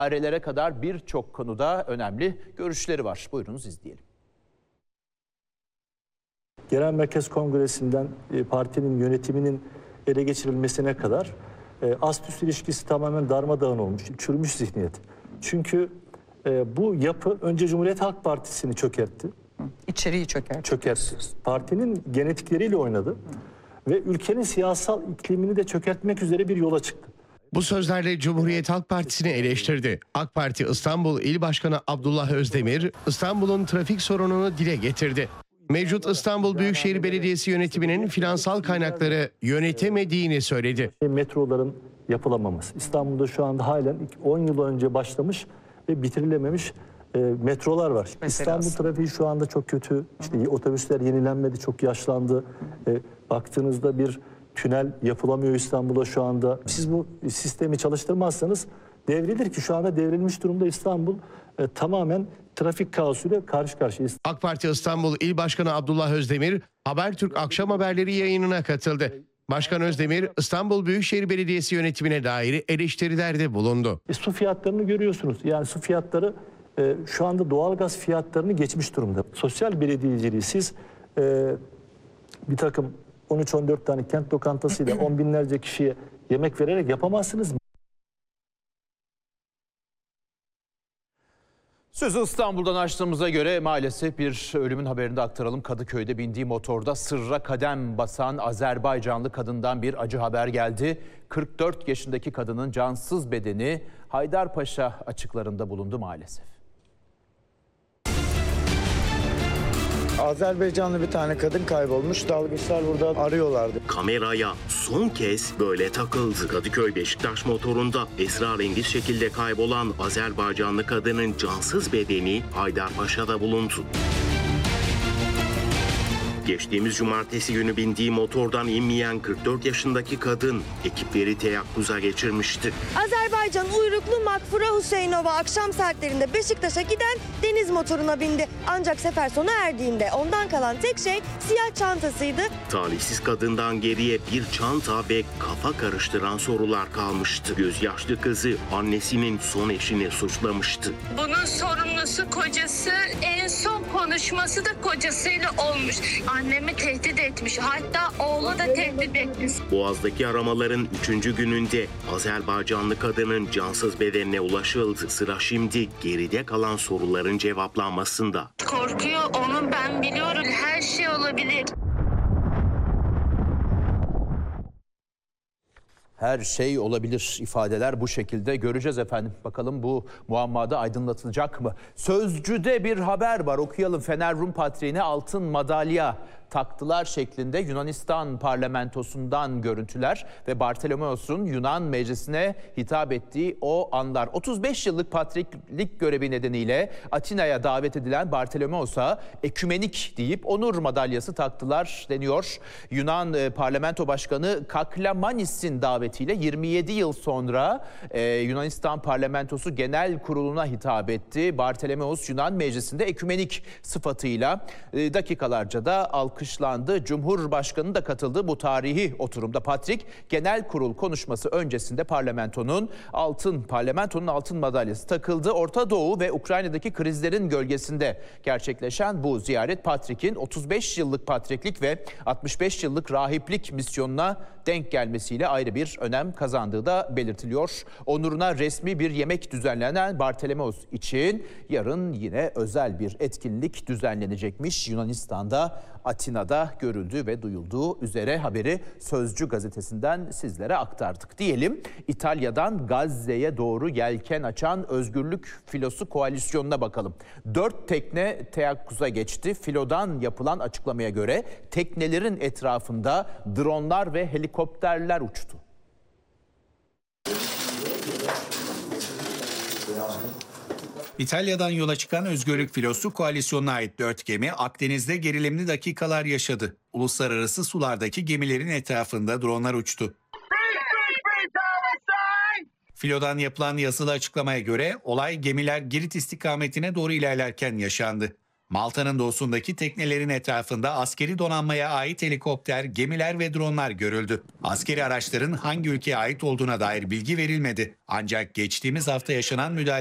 Dairelere kadar birçok konuda önemli görüşleri var. Buyurunuz izleyelim. Genel Merkez Kongresi'nden partinin yönetiminin ele geçirilmesine kadar ast-üst ilişkisi tamamen darmadağın olmuş, çürümüş zihniyet. Çünkü bu yapı önce Cumhuriyet Halk Partisi'ni çökertti. İçeriği çökertti. Partinin genetikleriyle oynadı ve ülkenin siyasal iklimini de çökertmek üzere bir yola çıktı. Bu sözlerle Cumhuriyet Halk Partisi'ni eleştirdi. AK Parti İstanbul İl Başkanı Abdullah Özdemir, İstanbul'un trafik sorununu dile getirdi. Mevcut İstanbul Büyükşehir Belediyesi yönetiminin finansal kaynakları yönetemediğini söyledi. Metroların yapılamaması. İstanbul'da şu anda halen 10 yıl önce başlamış ve bitirilememiş metrolar var. İstanbul trafiği şu anda çok kötü. İşte otobüsler yenilenmedi, çok yaşlandı. Baktığınızda bir tünel yapılamıyor İstanbul'a şu anda. Siz bu sistemi çalıştırmazsanız devrilir ki şu anda devrilmiş durumda İstanbul. Tamamen trafik kaosuyla karşı karşıyayız. AK Parti İstanbul İl Başkanı Abdullah Özdemir, Habertürk akşam haberleri yayınına katıldı. Başkan Özdemir, İstanbul Büyükşehir Belediyesi yönetimine dair eleştirilerde bulundu. Su fiyatlarını görüyorsunuz. Yani su fiyatları şu anda doğalgaz fiyatlarını geçmiş durumda. Sosyal belediyeciliği siz bir takım 13-14 tane kent lokantasıyla 10 binlerce kişiye yemek vererek yapamazsınız. Sözü İstanbul'dan açtığımıza göre maalesef bir ölümün haberini de aktaralım. Kadıköy'de bindiği motorda sırra kadem basan Azerbaycanlı kadından bir acı haber geldi. 44 yaşındaki kadının cansız bedeni Haydarpaşa açıklarında bulundu maalesef. Azerbaycanlı bir tane kadın kaybolmuş. Dalgıçlar burada arıyorlardı. Kameraya son kez böyle takıldı. Kadıköy Beşiktaş motorunda esrarengiz şekilde kaybolan Azerbaycanlı kadının cansız bedeni Haydarpaşa'da bulundu. Geçtiğimiz cumartesi günü bindiği motordan inmeyen 44 yaşındaki kadın ekipleri teyakkuza geçirmişti. Azerbaycan uyruklu Makfura Hüseyinova akşam saatlerinde Beşiktaş'a giden deniz motoruna bindi. Ancak sefer sona erdiğinde ondan kalan tek şey siyah çantasıydı. Talihsiz kadından geriye bir çanta ve kafa karıştıran sorular kalmıştı. Gözyaşlı kızı annesinin son eşini suçlamıştı. Bunun sorumlusu kocası, en son konuşması da kocasıyla olmuş. Annemi tehdit etmiş. Hatta oğlu da tehdit etmiş. Boğaz'daki aramaların 3. gününde Azerbaycanlı kadının cansız bedenine ulaşıldı. Sıra şimdi geride kalan soruların cevaplanmasında. Korkuyor onun, ben biliyorum, her şey olabilir. Her şey olabilir ifadeler bu şekilde. Göreceğiz efendim. Bakalım bu muammada aydınlatılacak mı? Sözcü'de bir haber var. Okuyalım. Fener Rum Patriği'ne altın madalya taktılar şeklinde Yunanistan parlamentosundan görüntüler ve Bartolomeos'un Yunan meclisine hitap ettiği o anlar. 35 yıllık patriklik görevi nedeniyle Atina'ya davet edilen Bartolomeos'a ekümenik deyip onur madalyası taktılar deniyor. Yunan parlamento başkanı Kaklamanis'in davetiyle 27 yıl sonra Yunanistan parlamentosu genel kuruluna hitap etti. Bartolomeos Yunan meclisinde ekümenik sıfatıyla dakikalarca da alkışlandı. Cumhurbaşkanı da katıldı bu tarihi oturumda. Patrik genel kurul konuşması öncesinde parlamentonun altın madalyası takıldı. Orta Doğu ve Ukrayna'daki krizlerin gölgesinde gerçekleşen bu ziyaret Patrik'in 35 yıllık patriklik ve 65 yıllık rahiplik misyonuna denk gelmesiyle ayrı bir önem kazandığı da belirtiliyor. Onuruna resmi bir yemek düzenlenen Bartolomeos için yarın yine özel bir etkinlik düzenlenecekmiş. Yunanistan'da Atina'da görüldüğü ve duyulduğu üzere haberi Sözcü gazetesinden sizlere aktardık. Diyelim İtalya'dan Gazze'ye doğru yelken açan Özgürlük Filosu Koalisyonu'na bakalım. 4 tekne teyakkuza geçti. Filodan yapılan açıklamaya göre teknelerin etrafında dronlar ve helikopterler uçtu. İtalya'dan yola çıkan Özgürlük Filosu Koalisyonu'na ait 4 gemi Akdeniz'de gerilimli dakikalar yaşadı. Uluslararası sulardaki gemilerin etrafında dronlar uçtu. Filodan yapılan yazılı açıklamaya göre olay gemiler Girit istikametine doğru ilerlerken yaşandı. Malta'nın doğusundaki teknelerin etrafında askeri donanmaya ait helikopter, gemiler ve dronlar görüldü. Askeri araçların hangi ülkeye ait olduğuna dair bilgi verilmedi. Ancak geçtiğimiz hafta yaşanan müdahale